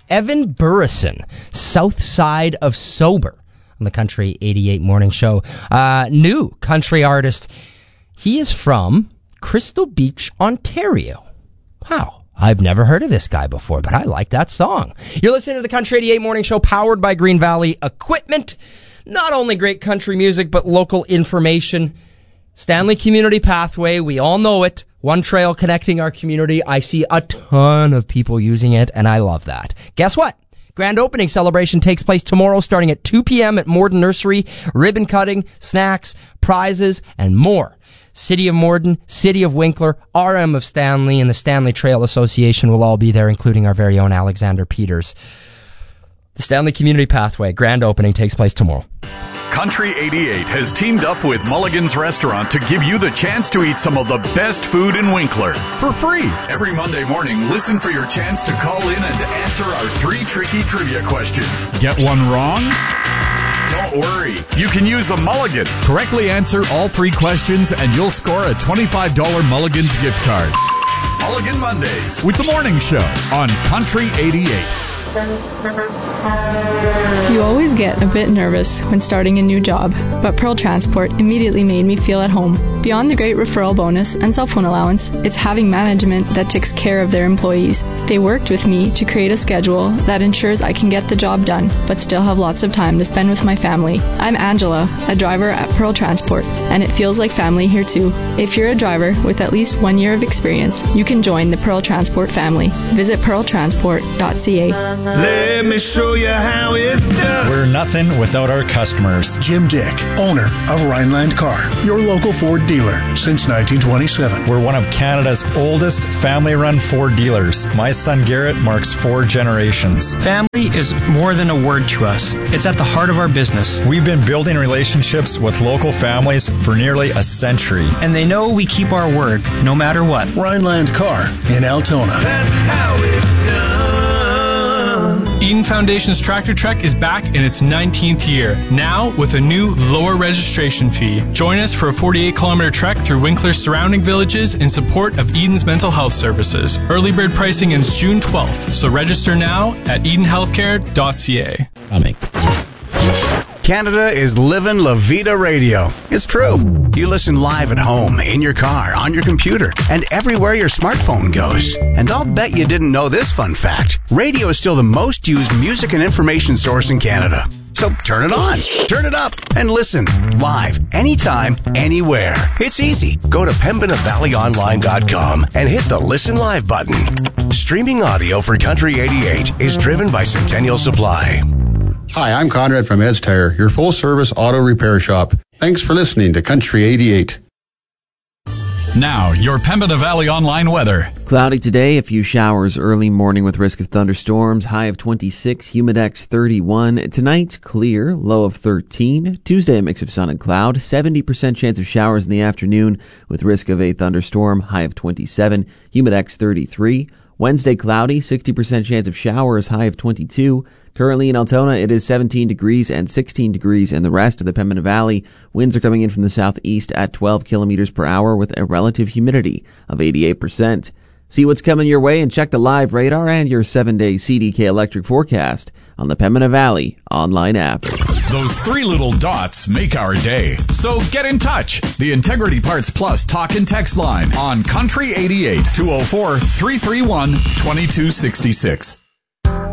Evan Burrison, South Side of Sober, on the Country 88 Morning Show. New country artist. He is from Crystal Beach, Ontario. Wow. I've never heard of this guy before, but I like that song. You're listening to the Country 88 Morning Show, powered by Green Valley Equipment. Not only great country music, but local information. Stanley Community Pathway, we all know it. One trail connecting our community. I see a ton of people using it, and I love that. Guess what? Grand opening celebration takes place tomorrow starting at 2 p.m. at Morden Nursery. Ribbon cutting, snacks, prizes, and more. City of Morden, City of Winkler, RM of Stanley, and the Stanley Trail Association will all be there, including our very own Alexander Peters. The Stanley Community Pathway grand opening takes place tomorrow. Country 88 has teamed up with Mulligan's Restaurant to give you the chance to eat some of the best food in Winkler for free. Every Monday morning, listen for your chance to call in and answer our 3 tricky trivia questions. Get one wrong? Don't worry. You can use a Mulligan. Correctly answer all 3 questions and you'll score a $25 Mulligan's gift card. Mulligan Mondays with The Morning Show on Country 88. You always get a bit nervous when starting a new job, but Pearl Transport immediately made me feel at home. Beyond the great referral bonus and cell phone allowance, it's having management that takes care of their employees. They worked with me to create a schedule that ensures I can get the job done, but still have lots of time to spend with my family. I'm Angela, a driver at Pearl Transport, and it feels like family here too. If you're a driver with at least 1 year of experience, you can join the Pearl Transport family. Visit pearltransport.ca. Let me show you how it's done. We're nothing without our customers. Jim Dick, owner of Rhineland Car, your local Ford dealer since 1927. We're one of Canada's oldest family-run Ford dealers. My son Garrett marks 4 generations. Family is more than a word to us. It's at the heart of our business. We've been building relationships with local families for nearly a century. And they know we keep our word, no matter what. Rhineland Car in Altona. That's how it's done. Eden Foundation's Tractor Trek is back in its 19th year, now with a new lower registration fee. Join us for a 48-kilometer trek through Winkler's surrounding villages in support of Eden's mental health services. Early bird pricing ends June 12th, so register now at edenhealthcare.ca. Canada is living La Vida Radio. It's true. You listen live at home, in your car, on your computer, and everywhere your smartphone goes. And I'll bet you didn't know this fun fact. Radio is still the most used music and information source in Canada. So turn it on, turn it up, and listen live, anytime, anywhere. It's easy. Go to PembinaValleyOnline.com and hit the Listen Live button. Streaming audio for Country 88 is driven by Centennial Supply. Hi, I'm Conrad from Ed's Tire, your full-service auto repair shop. Thanks for listening to Country 88. Now, your Pembina Valley Online weather. Cloudy today, a few showers early morning with risk of thunderstorms, high of 26, humidex 31. Tonight, clear, low of 13. Tuesday, a mix of sun and cloud, 70% chance of showers in the afternoon with risk of a thunderstorm, high of 27, humidex 33. Wednesday, cloudy, 60% chance of showers, high of 22. Currently in Altona, it is 17 degrees and 16 degrees in the rest of the Pembina Valley. Winds are coming in from the southeast at 12 kilometers per hour with a relative humidity of 88%. See what's coming your way and check the live radar and your 7-day CDK electric forecast on the Pembina Valley online app. Those 3 little dots make our day. So get in touch. The Integrity Parts Plus talk and text line on Country 88 204-331-2266.